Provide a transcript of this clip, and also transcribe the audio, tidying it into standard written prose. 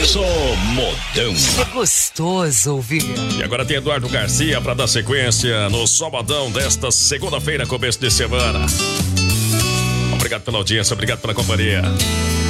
Sou modão. É gostoso ouvir. E agora tem Eduardo Garcia para dar sequência no Sabadão desta segunda-feira, começo de semana. Obrigado pela audiência, obrigado pela companhia.